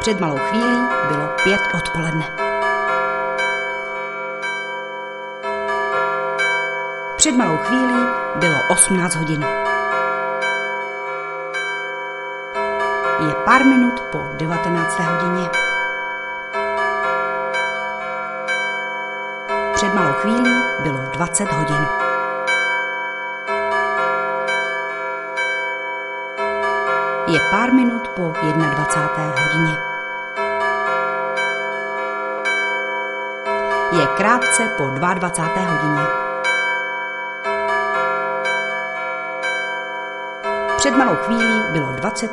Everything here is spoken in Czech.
Před malou chvílí bylo 5 odpoledne. Před malou chvílí bylo 18 hodin. Je pár minut po 19. hodině. Před malou chvílí bylo 20 hodin. Je pár minut po 21. hodině. Je krátce po 22. hodině. Před malou chvílí bylo 20